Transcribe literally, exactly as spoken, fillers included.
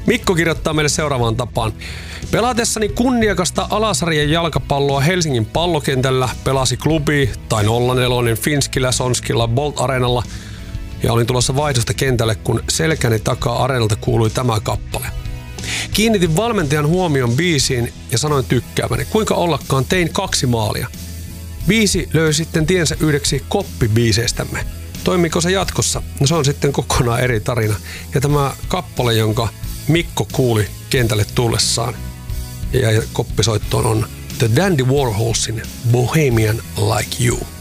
Mikko kirjoittaa meille seuraavaan tapaan. Pelatessani kunniakasta alasarjan jalkapalloa Helsingin pallokentällä pelasi klubi tai nolla neljä Finskillä, Sonskilla, Bolt Areenalla ja olin tulossa vaihdosta kentälle, kun selkäni takaa areenalta kuului tämä kappale. Kiinnitin valmentajan huomion biisiin ja sanoin tykkääväni. Kuinka ollakaan tein kaksi maalia. Biisi löi sitten tiensä yhdeksi koppibiiseistämme. Toimiko se jatkossa? No se on sitten kokonaan eri tarina. Ja tämä kappale, jonka Mikko kuuli kentälle tullessaan ja koppisoittoon on The Dandy Warholsin Bohemian Like You.